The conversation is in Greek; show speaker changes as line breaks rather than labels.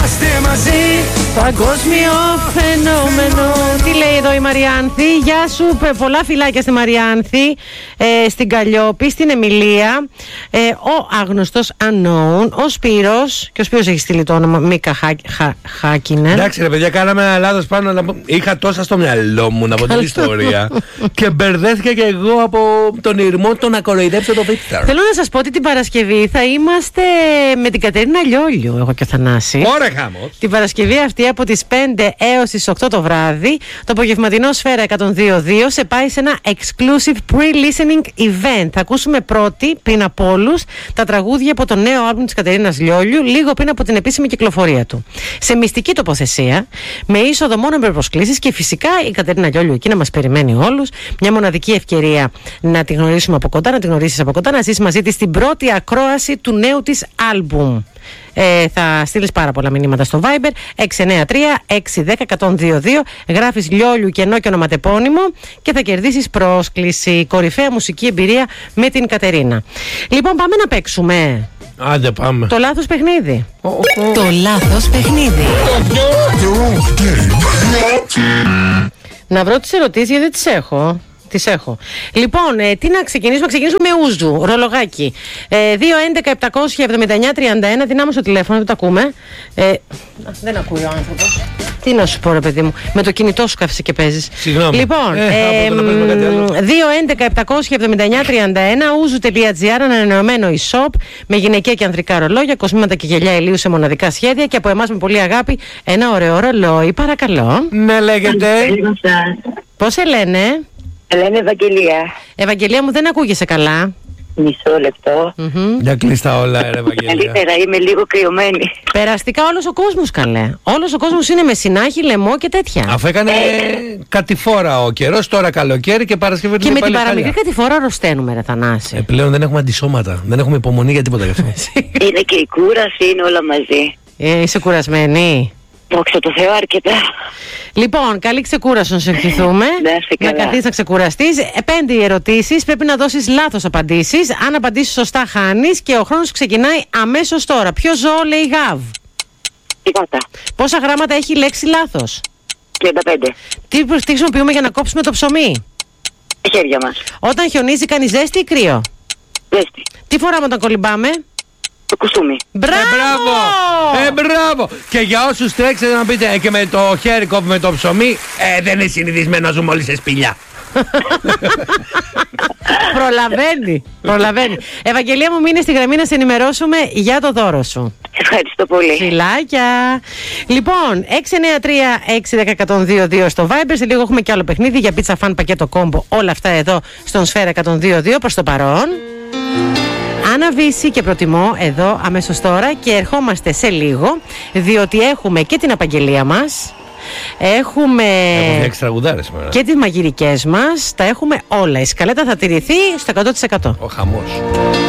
είμαστε μαζί.
Παγκόσμιο φαινόμενο. Τι λέει εδώ η Μαριάνθη? Γεια σου, πολλά φιλάκια στη Μαριάνθη, στην Καλλιόπη, στην Εμιλία, ο άγνωστος unknown, ο Σπύρος. Και ο Σπύρος έχει στείλει το όνομα Μίκα Χάκινεν.
Εντάξει ρε παιδιά, κάναμε ένα λάθος πάνω. Είχα τόσα στο μυαλό μου να πω την ιστορία και μπερδέθηκα και εγώ από τον ηρμό το να κοροϊδέψω το Βίκτορ.
Θέλω να σας πω ότι την Παρασκευή θα είμαστε με την Κατερίνα Λιόλιου, εγώ και ο Θανάσης.
Ωραία χάμος.
Την Παρασκευή αυτή από τις 5 έως τις 8 το βράδυ, το απογευματινό Σφαίρα 102.2 σε πάει σε ένα exclusive pre-listening event. Θα ακούσουμε πρώτοι, πριν από όλους, τα τραγούδια από το νέο άλμπουμ της Κατερίνας Λιόλιου, λίγο πριν από την επίσημη κυκλοφορία του. Σε μυστική τοποθεσία, με είσοδο μόνο με προσκλήσεις και φυσικά η Κατερίνα Λιόλιου εκεί να μας περιμένει όλους. Μια μοναδική ευκαιρία να τη γνωρίσουμε από κοντά, να τη γνωρίσεις από κοντά, να ζήσεις μαζί της την πρώτη ακρόαση του νέου της άλμπουμ. Θα στείλεις πάρα πολλά μηνύματα στο Viber 693-610-122. Γράφεις Λιόλιου κενό και ονοματεπώνυμο και θα κερδίσεις πρόσκληση. Κορυφαία μουσική εμπειρία με την Κατερίνα. Λοιπόν, πάμε να παίξουμε.
Άντε πάμε.
Το λάθος παιχνίδι.
Το λάθος παιχνίδι.
Να βρω τις ερωτήσεις γιατί δεν τις έχω. Τις έχω. Λοιπόν, τι να ξεκινήσουμε? Ξεκινήσουμε με ούζου, ρολογάκι. 2-11-779-31. Δυνάμωσε το τηλέφωνο, δεν το ακούμε. Δεν ακούει ο άνθρωπος. Τι να σου πω, ρε παιδί μου, με το κινητό σου κάθεσαι και παίζεις.
Συγγνώμη.
Λοιπόν, 2-11-779-31. Ούζου.gr, ανανεωμένο e-shop με γυναικεία και ανδρικά ρολόγια, κοσμήματα και γυαλιά ηλίου σε μοναδικά σχέδια και από εμάς με πολύ αγάπη ένα ωραίο ρολόι. Παρακαλώ.
Ναι, λέγεται.
Πώς σε λένε?
Λένε Ευαγγελία.
Ευαγγελία μου, δεν ακούγεσαι καλά.
Μισό λεπτό.
Για κλείστα όλα, ρε Ευαγγελία.
Καλύτερα, είμαι λίγο κρυωμένη.
Περαστικά όλος ο κόσμος, καλέ. Όλος ο κόσμος είναι με συνάχη, λαιμό και τέτοια.
Αφού έκανε κατηφόρα ο καιρός, τώρα καλοκαίρι και Παρασκευή.
Και με την παραμικρή κατηφόρα αρρωσταίνουμε, ρε Θανάση.
Πλέον δεν έχουμε αντισώματα. Δεν έχουμε υπομονή για τίποτα γι' αυτό.
Είναι και η κούραση, είναι όλα μαζί.
Είσαι κουρασμένη?
Δόξα τω Θεώ, αρκετά.
Λοιπόν, καλή ξεκούραση να σου ευχηθούμε. Να καθίσεις να ξεκουραστείς. 5 ερωτήσεις. Πρέπει να δώσεις λάθος απαντήσεις. Αν απαντήσεις σωστά, χάνεις και ο χρόνος ξεκινάει αμέσως τώρα. Ποιο ζώο λέει γαβ?
Τι κάτα?
Πόσα γράμματα έχει η λέξη λάθος?
35.
Τι χρησιμοποιούμε για να κόψουμε το ψωμί?
Τα χέρια μας.
Όταν χιονίζει, κάνει ζέστη ή κρύο?
Ζέστη.
Τι φοράμε όταν κολυμπάμε?
Το κουστούμι.
Μπράβο!
Μπράβο! Και για όσους τρέξετε να πείτε και με το χέρι κόβουμε το ψωμί, δεν είναι συνηθισμένο να ζούμε όλοι σε σπηλιά.
Προλαβαίνει. Ευαγγελία μου, μείνε στη γραμμή να σε ενημερώσουμε για το δώρο σου.
Ευχαριστώ πολύ.
Φιλάκια. Λοιπόν, 693-610-122 στο Viber. Σε λίγο έχουμε και άλλο παιχνίδι για πίτσα φαν πακέτο κόμπο. Όλα αυτά εδώ στον Σφαίρα 102.2 προς το παρόν. Άννα Βύση και προτιμώ εδώ αμέσως τώρα και ερχόμαστε σε λίγο, διότι έχουμε και την απαγγελία μας, έχουμε και τις μαγειρικές μας, τα έχουμε όλα. Η σκαλέτα θα τηρηθεί στο 100%.
Ο χαμός.